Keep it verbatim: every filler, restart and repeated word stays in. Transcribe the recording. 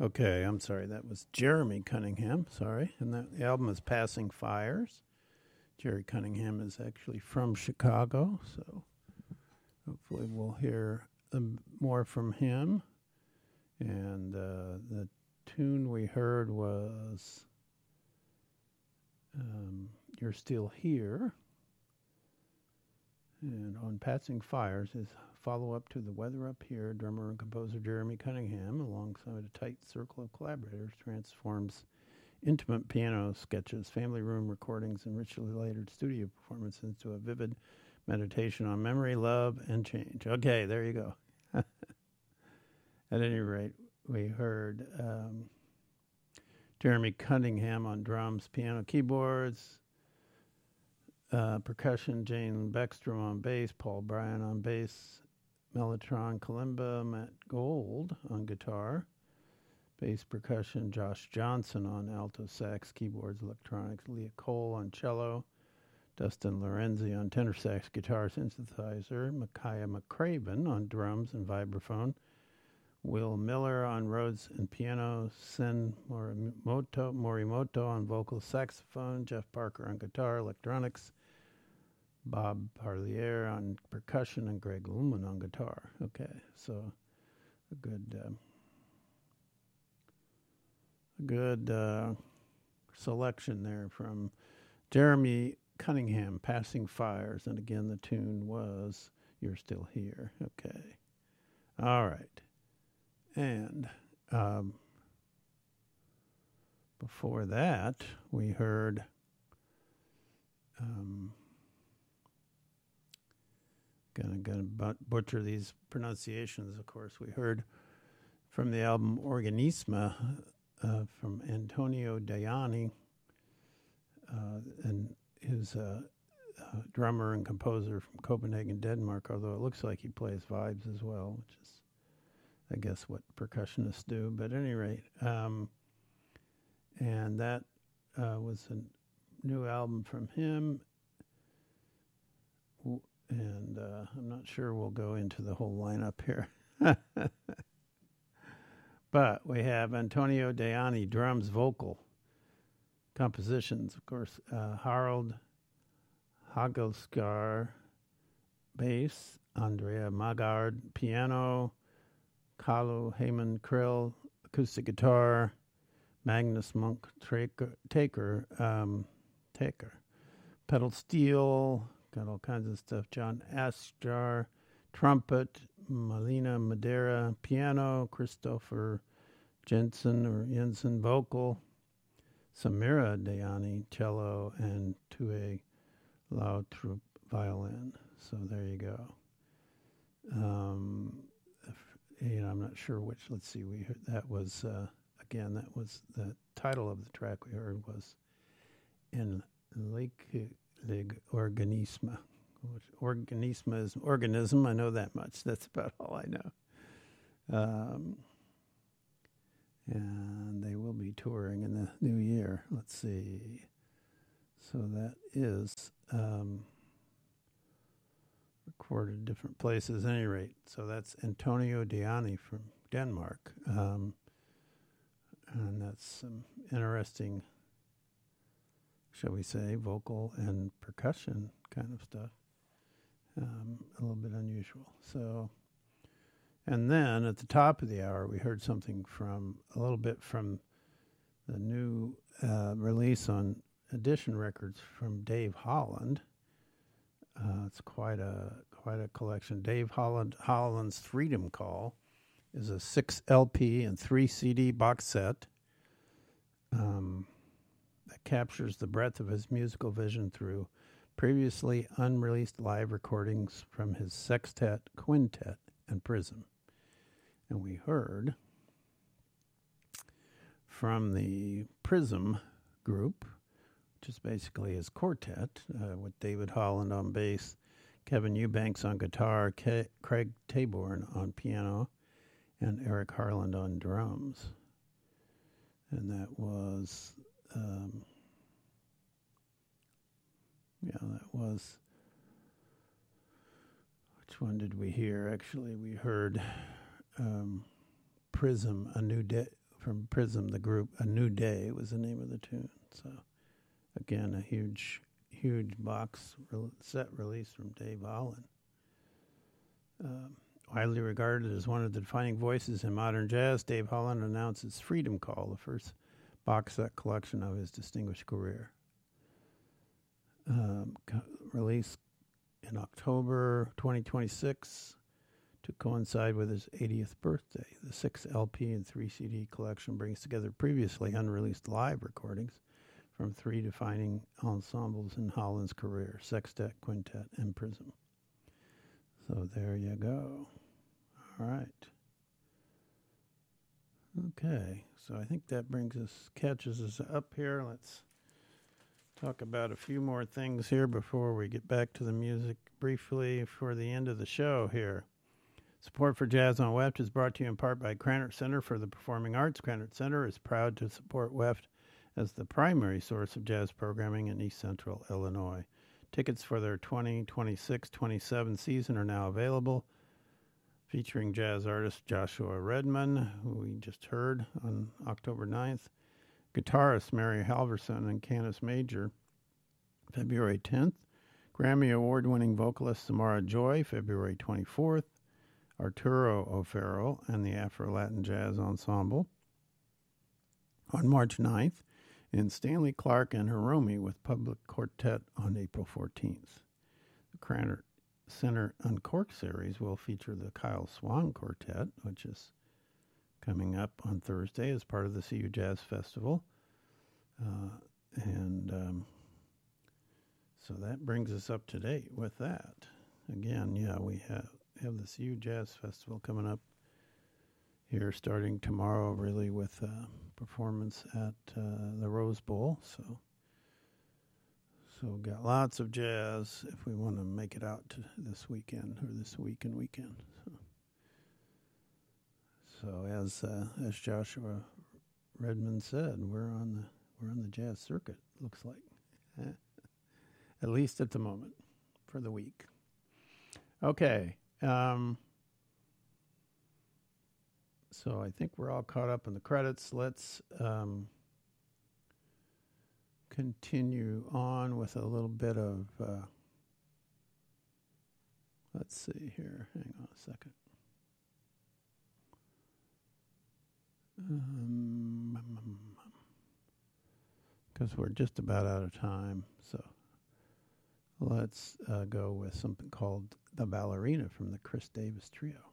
Okay, I'm sorry. That was Jeremy Cunningham. Sorry. And that, the album is Passing Fires. Jerry Cunningham is actually from Chicago, so hopefully we'll hear um, more from him. And uh, the tune we heard was um, You're Still Here. And on Passing Fires is follow-up to The Weather Up Here. Drummer and composer Jeremy Cunningham, alongside a tight circle of collaborators, transforms intimate piano sketches, family room recordings, and richly layered studio performances into a vivid meditation on memory, love, and change. Okay, there you go. At any rate, we heard um, Jeremy Cunningham on drums, piano, keyboards, uh, percussion, Jane Beckstrom on bass, Paul Bryan on bass, mellotron, kalimba, Matt Gold on guitar, bass percussion, Josh Johnson on alto sax, keyboards, electronics, Leah Cole on cello, Dustin Lorenzi on tenor sax, guitar, synthesizer, Micaiah McCraven on drums and vibraphone, Will Miller on Rhodes and piano, Sen Morimoto, Morimoto on vocal saxophone, Jeff Parker on guitar, electronics, Bob Parlier on percussion, and Greg Luman on guitar. Okay, so a good, uh, a good uh, selection there from Jeremy Cunningham, Passing Fires. And again, the tune was You're Still Here. Okay. All right. And um, before that, we heard um, gonna gonna but- butcher these pronunciations. Of course, we heard from the album Organisma uh, from Antonio Daiani, uh, and his uh, uh, drummer and composer from Copenhagen, Denmark. Although it looks like he plays vibes as well, which is, I guess, what percussionists do. But at any rate, um, and that uh, was a new album from him. And uh, I'm not sure we'll go into the whole lineup here. But we have Antonio Daiani, drums, vocal, compositions, of course, uh, Harald Hagelskar, bass, Andrea Magard, piano, Kalu Heyman Krill, acoustic guitar, Magnus Monk Taker, Taker, um, Taker, pedal steel, got all kinds of stuff. John Asjar, trumpet, Malina Madeira, piano, Christopher Jensen or Jensen, vocal, Samira Daiani, cello, and Tue Lautrup, violin. So there you go. Um, if, you know, I'm not sure which. Let's see. We heard, that was uh, again. That was the title of the track we heard was in Lake Lig Organisma. Which organisma is organism. I know that much. That's about all I know. Um, and they will be touring in the new year. Let's see. So that is um, recorded different places. At any rate, so that's Antonio Daiani from Denmark, um, and that's some interesting, shall we say, vocal and percussion kind of stuff. Um, a little bit unusual. So, and then at the top of the hour, we heard something from a little bit from the new uh, release on Edition Records from Dave Holland. Uh, it's quite a quite a collection. Dave Holland Holland's Freedom Call is a six L P and three C D box set um, that captures the breadth of his musical vision through previously unreleased live recordings from his sextet, quintet, and Prism. And we heard from the Prism group, which is basically his quartet, uh, with David Holland on bass, Kevin Eubanks on guitar, Ke- Craig Taborn on piano, and Eric Harland on drums. And that was... Um, Yeah, that was, which one did we hear? Actually, we heard um, Prism, A New Day, from Prism, the group. A New Day was the name of the tune. So, again, a huge, huge box re- set release from Dave Holland. Um, widely regarded as one of the defining voices in modern jazz, Dave Holland announces Freedom Call, the first box set collection of his distinguished career. Um, co- released in October twenty twenty-six to coincide with his eightieth birthday. The six L P and three C D collection brings together previously unreleased live recordings from three defining ensembles in Holland's career, Sextet, Quintet, and Prism. So there you go. All right. Okay, so I think that brings us, catches us up here. Let's talk about a few more things here before we get back to the music briefly for the end of the show here. Support for Jazz on W E F T is brought to you in part by Krannert Center for the Performing Arts. Krannert Center is proud to support W E F T as the primary source of jazz programming in East Central Illinois. Tickets for their twenty twenty-six twenty-seven season are now available, featuring jazz artist Joshua Redman, who we just heard on October ninth, guitarist Mary Halverson and Canis Major, February tenth, Grammy Award-winning vocalist Samara Joy, February twenty-fourth, Arturo O'Farrell and the Afro-Latin Jazz Ensemble on March ninth, and Stanley Clark and Hiromi with Public Quartet on April fourteenth. The Krannert Center Uncorked series will feature the Kyle Swan Quartet, which is coming up on Thursday as part of the C U Jazz Festival. Uh, and um, so that brings us up to date with that. Again, yeah, we have, have the C U Jazz Festival coming up here starting tomorrow, really, with a performance at uh, the Rose Bowl. So, so we've got lots of jazz if we want to make it out to this weekend or this week and weekend. So, so as uh, as Joshua Redman said, we're on the we're on the jazz circuit. Looks like, at least at the moment, for the week. Okay. Um, So I think we're all caught up in the credits. Let's um, continue on with a little bit of, uh, let's see here. Hang on a second. Because um, we're just about out of time. So let's uh, go with something called The Ballerina from the Chris Davis Trio.